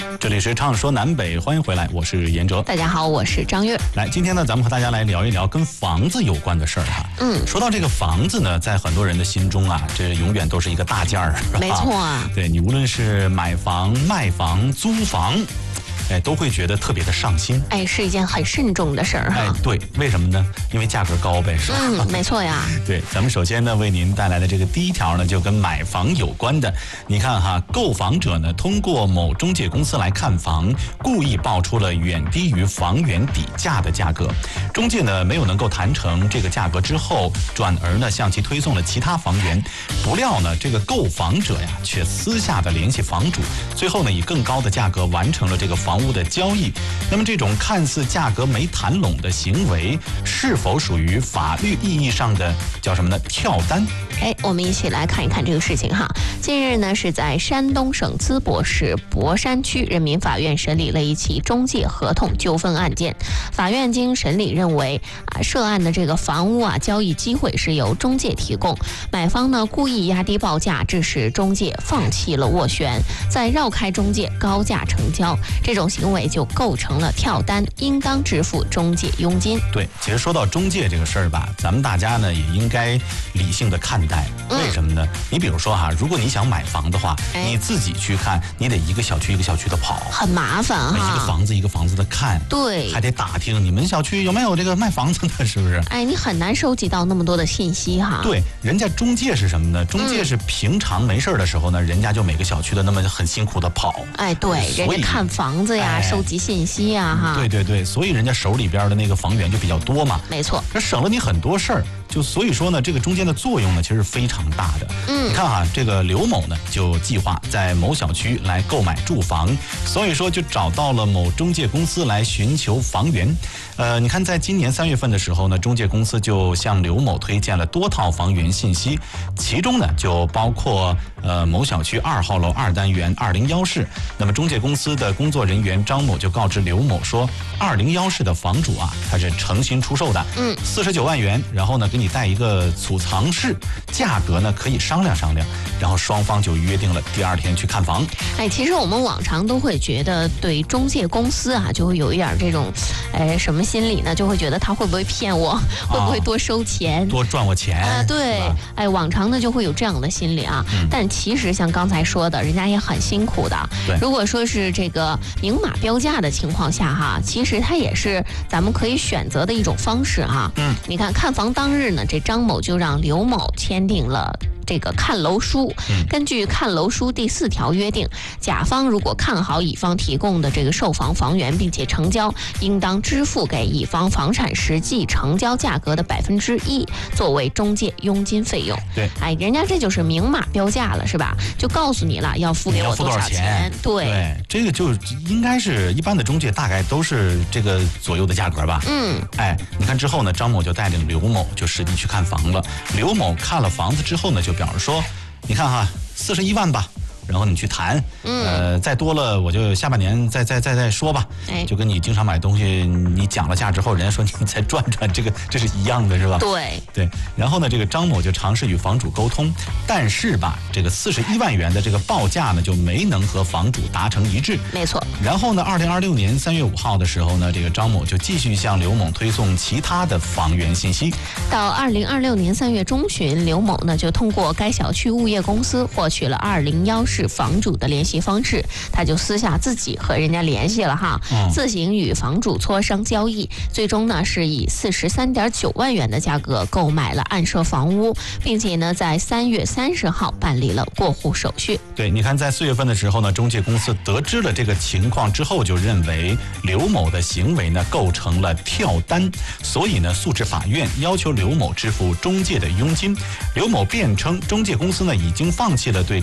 这里是畅说南北，欢迎回来，我是严哲。 大家好，我是张悦。 来，今天呢，咱们和大家来聊一聊跟房子有关的事儿哈。说到这个房子呢，在很多人的心中啊，这永远都是一个大件儿。 没错啊。 对，你无论是买房、卖房、租房，都会觉得特别的上心。 是一件很慎重的事儿哈。 对，为什么呢？因为价格高呗，是吧？ 没错呀。 对，咱们首先呢，为您带来的这个第一条呢，就跟买房有关的。你看哈，购房者呢，通过某中介公司来看房，故意报出了远低于房源底价的价格。中介呢，没有能够谈成这个价格之后，转而呢，向其推送了其他房源。不料呢，这个购房者呀，却私下的联系房主，最后呢，以更高的价格完成了这个房屋的交易。那么这种看似价格没谈拢的行为，是否属于法律意义上的叫什么呢？跳单。 我们一起来看一看这个事情哈。近日呢，是在山东省淄博市博山区人民法院审理了一起中介合同纠纷案件。法院经审理认为，涉案的这个房屋交易机会是由中介提供，买方呢故意压低报价，致使中介放弃了斡旋，再绕开中介高价成交，这种行为就构成了跳单，应当支付中介佣金。 对，其实说到中介这个事儿吧，咱们大家呢也应该理性的看待。为什么呢？你比如说哈，如果你想买房的话，你自己去看，你得一个小区一个小区的跑， 很麻烦哈。 一个房子一个房子的看， 对， 还得打听你们小区有没有这个卖房子的，是不是？ 你很难收集到那么多的信息哈。 对，人家中介是什么呢？中介是平常没事的时候呢，人家就每个小区的那么很辛苦的跑。 对，人家看房子呀，收集信息呀哈。 对，所以人家手里边的那个房源就比较多嘛。 没错， 这省了你很多事儿。就所以说呢，这个中间的作用呢，其实非常大的。你看哈，这个刘某呢，就计划在某小区来购买住房，所以说就找到了某中介公司来寻求房源。你看，在今年3月份的时候呢，中介公司就向刘某推荐了多套房源信息，其中呢就包括某小区2号楼2单元201室。那么中介公司的工作人员张某就告知刘某说，201室的房主他是诚心出售的，49万元，然后呢给你带一个储藏室，价格呢可以商量商量，然后双方就约定了第2天去看房。 其实我们往常都会觉得对中介公司就会有一点这种什么心理呢？就会觉得他会不会骗我，会不会多收钱， 多赚我钱对，往常呢就会有这样的心理但其实像刚才说的，人家也很辛苦的。如果说是这个明码标价的情况下其实它也是咱们可以选择的一种方式你看看房当日呢，这张某就让刘某签订了这个看楼书。根据看楼书第4条约定，甲方如果看好乙方提供的这个售房房源并且成交，应当支付给乙方房产实际成交价格的1%作为中介佣金费用。 对， 人家这就是明码标价了，是吧？就告诉你了，要付给我多少钱。 对，这个就应该是一般的中介大概都是这个左右的价格吧。你看之后呢，张某就带领刘某就实地去看房了。刘某看了房子之后呢，就表示说，你看哈，41万吧，然后你去谈，再多了我就下半年再说吧。就跟你经常买东西，你讲了价之后，人家说你再赚，这是一样的，是吧？对。然后呢，这个张某就尝试与房主沟通，但是吧，这个41万元的这个报价呢，就没能和房主达成一致。 没错。 然后呢，2026年3月5号的时候呢，这个张某就继续向刘某推送其他的房源信息。 到2026年3月中旬，刘某呢就通过该小区物业公司获取了201室房主的联系方式，他就私下自己和人家联系了自行与房主磋商交易，最终呢是以43.9万元的价格购买了暗设房屋，并且呢在3月30号办理了过户手续。 对，你看在4月份的时候呢，中介公司得知了这个情况之后，就认为刘某的行为呢构成了跳单，所以呢诉至法院，要求刘某支付中介的佣金。刘某辩称，中介公司呢已经放弃了对